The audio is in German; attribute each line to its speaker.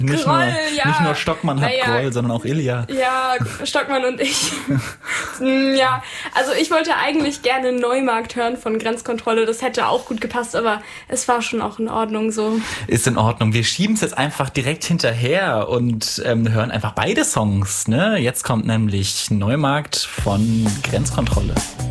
Speaker 1: Nicht nur Stockmann hat Groll, sondern auch Ilja.
Speaker 2: Ja, Stockmann und ich. Ja, also ich wollte eigentlich gerne Neumarkt hören von Grenzkontrolle. Das hätte auch gut gepasst, aber es war schon auch in Ordnung so.
Speaker 1: Ist in Ordnung. Wir schieben es jetzt einfach direkt hinterher und hören einfach beide Songs. Ne? Jetzt kommt nämlich Neumarkt von Grenzkontrolle.